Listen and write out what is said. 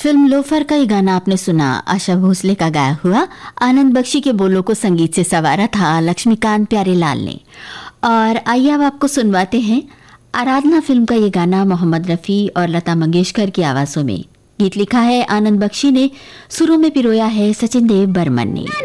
Film loafer का ये गाना आपने सुना, आशा भोसले का गाया हुआ। आनंद बख्शी के बोलों को संगीत से संवारा था लक्ष्मीकांत प्यारेलाल ने। और आइए अब आपको सुनवाते हैं आराधना फिल्म का ये गाना मोहम्मद रफ़ी और लता मंगेशकर की आवाज़ों में। गीत लिखा है आनंद बख्शी ने, सुरों में पिरोया है सचिन देव बर्मन ने।